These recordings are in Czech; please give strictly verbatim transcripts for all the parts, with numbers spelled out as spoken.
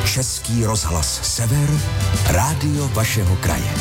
Český rozhlas Sever, rádio vašeho kraje.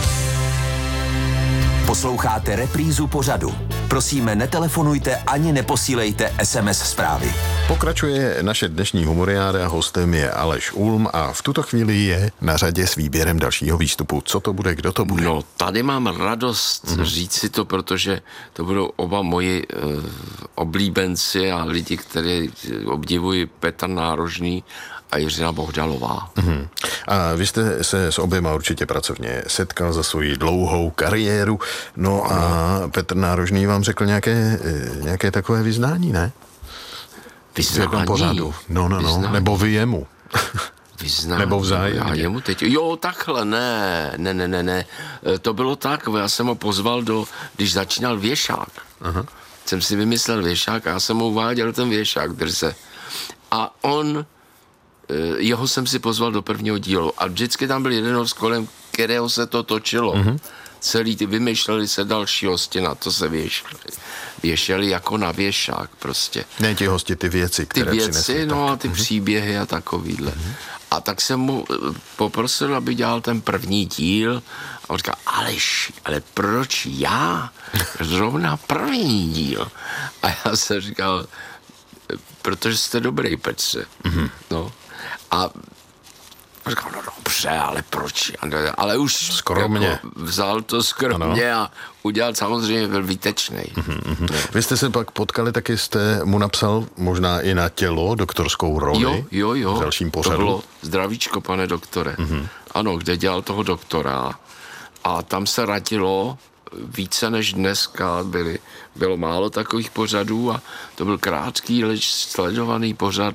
Posloucháte reprízu pořadu. Prosíme, netelefonujte ani neposílejte es em es zprávy. Pokračuje naše dnešní humoriáda, hostem je Aleš Ulm a v tuto chvíli je na řadě s výběrem dalšího výstupu. Co to bude, kdo to bude? No, tady mám radost mm-hmm. říct si to, protože to budou oba moji uh, oblíbenci a lidi, kteří obdivují, Petr Nárožný a Jiřina Bohdalová. Mm-hmm. A vy jste se s oběma určitě pracovně setkal za svoji dlouhou kariéru. No a Petr Nárožný vám řekl nějaké, nějaké takové vyznání, ne? Vyznání? Pořadu. No, no, no. Vyznání. Nebo vy jemu. Vyznání. Nebo vzájemně. Já jemu teď. Jo, takhle, ne, ne, ne, ne, ne. To bylo tak, já jsem ho pozval do, když začínal Věšák. Aha. Jsem si vymyslel Věšák a já jsem mu uváděl ten Věšák, drze. A on, jeho jsem si pozval do prvního dílu. A vždycky tam byl jeden host, kolem kterého se to točilo. Uh-huh. Celý ty vymýšleli se další hosti, na to se věšeli. Věšeli jako na Věšák prostě. Ne ti hosti, ty věci, které Ty věci, přinesli, no tak. a ty uh-huh. příběhy a takovýhle. Uh-huh. A tak jsem mu poprosil, aby dělal ten první díl. A on říkal, Aleš, ale proč já? Zrovna první díl. A já jsem říkal, protože jste dobrý, Petře. Uh-huh. No. A říkal, no dobře, ale proč? Ale už skromně. Jako vzal to skromně ano. A udělal, samozřejmě byl výtečnej. Mm-hmm. No. Vy jste se pak potkali, taky jste mu napsal možná i na tělo doktorskou roli. Jo, jo, jo. V dalším pořadu. To bylo Zdravíčko, pane doktore. Mm-hmm. Ano, kde dělal toho doktora. A tam se radilo více než dneska. Byly, bylo málo takových pořadů a to byl krátký, leč sledovaný pořad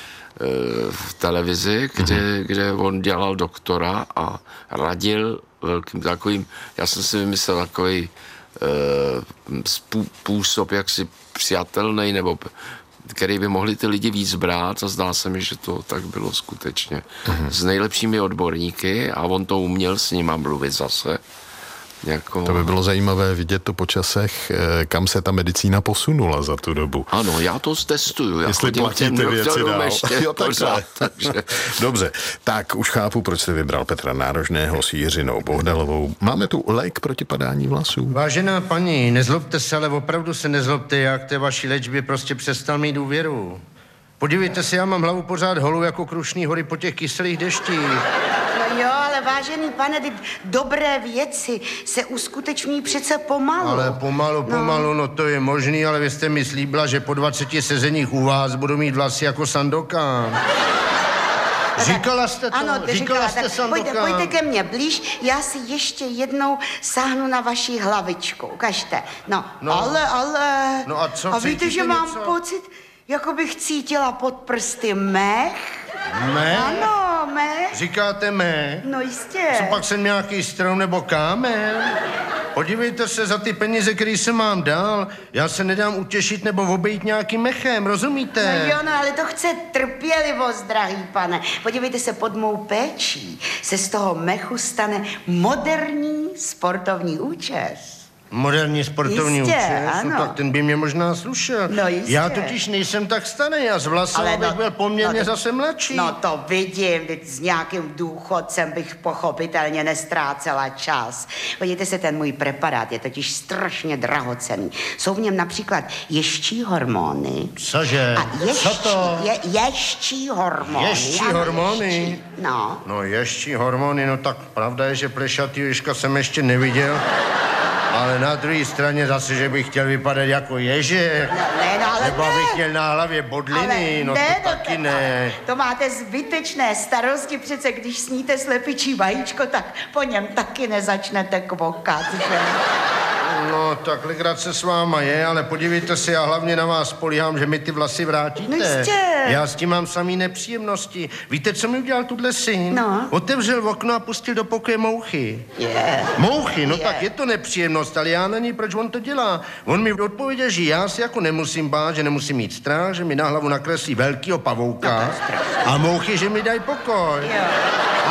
v televizi, kde, mm-hmm. kde on dělal doktora a radil velkým takovým, já jsem si vymyslel takový uh, působ jaksi přijatelný, nebo který by mohli ty lidi víc brát a zdá se mi, že to tak bylo skutečně. Mm-hmm. S nejlepšími odborníky a on to uměl s nima mluvit zase. Jako... To by bylo zajímavé vidět to po časech, kam se ta medicína posunula za tu dobu. Ano, já to testuju. Já Jestli platí ty věci dál. Jo, pořád, takže... Dobře, tak už chápu, proč jste vybral Petra Nárožného s Jiřinou Bohdalovou. Máme tu lék proti padání vlasů. Vážená paní, nezlobte se, ale opravdu se nezlobte, já k té vaší léčbě prostě přestal mít důvěru. Podívejte se, já mám hlavu pořád holou jako Krušný hory po těch kyselých deštích. No jo, ale vážený pane, ty dobré věci se uskutečňují přece pomalu. Ale pomalu, pomalu, no. no to je možný, ale vy jste mi slíbila, že po dvaceti sezeních u vás budu mít vlasy jako Sandokan. Říkala jste to? Ano, ty říkala, říkala, jste tak pojďte, pojďte ke mně blíž, já si ještě jednou sáhnu na vaši hlavičku, ukažte. No, no. ale, ale... No a co, a víte, že mám něco? pocit, jako bych cítila pod prsty mech. Mech? Ano, mech. Říkáte mech? No jistě. Co pak jsem nějaký strom nebo kámen? Podívejte se, za ty peníze, který jsem mám dal, já se nedám utěšit nebo obejít nějakým mechem, rozumíte? No jo, no ale to chce trpělivost, drahý pane. Podívejte se, pod mou péčí se z toho mechu stane moderní sportovní účes. Moderní sportovní jistě, účes? Ano. No tak ten by mě možná slušel. No jistě. Já totiž nejsem tak starý, já z vlasů bych no, byl poměrně no, zase mladší. No to vidím, teď s nějakým důchodcem bych pochopitelně nestrácela čas. Podívejte se, ten můj preparát je totiž strašně drahocenný. Jsou v něm například ješčí hormony. Cože? A ješčí, Co to? Je, ješčí hormony. Ješčí ano, hormony? Ješčí. No. No ješčí hormony, no tak pravda je, že plešatý ježka jsem ještě neviděl. Ale na druhé straně zase, že bych chtěl vypadat jako ježek. No, ne, no, ale nebo ne. bych měl na hlavě bodliny, ale no ne, to taky to, ne. To máte zbytečné starosti, přece když sníte slepičí vajíčko, tak po něm taky nezačnete kvokat, že? No, tak legrace s váma je, ale podívejte se, já hlavně na vás spolíhám, že mi ty vlasy vrátíte. No jistě. Já s tím mám samý nepříjemnosti. Víte, co mi udělal tuhle syn? No. Otevřel okno a pustil do pokoje mouchy. Yeah. Mouchy, no Yeah. tak je to nepříjemnost, ale já není, proč on to dělá. On mi odpověděl, že já si jako nemusím bát, že nemusím mít strach, že mi na hlavu nakreslí velkýho pavouka. No, a mouchy, že mi dají pokoj. Jo.